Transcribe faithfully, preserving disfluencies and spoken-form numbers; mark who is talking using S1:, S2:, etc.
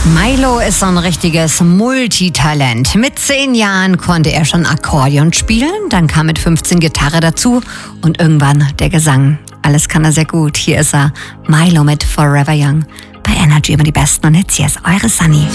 S1: Milo ist so ein richtiges Multitalent. Mit zehn Jahren konnte er schon Akkordeon spielen, dann kam mit fünfzehn Gitarre dazu und irgendwann der Gesang. Alles kann er sehr gut. Hier ist er, Milo mit Forever Young. Bei Energy immer die besten und Hits. Hier ist eure Sunny.